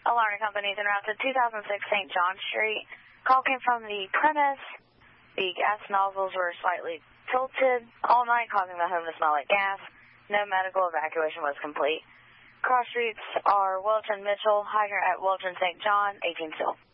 Alarm companies en route to 2006 St. John Street. Call came from the premise. The gas nozzles were slightly tilted all night, causing the home to smell like gas. No medical evacuation was complete. Cross streets are Welch and Mitchell, hydrant at Welch and St. John, 18 still.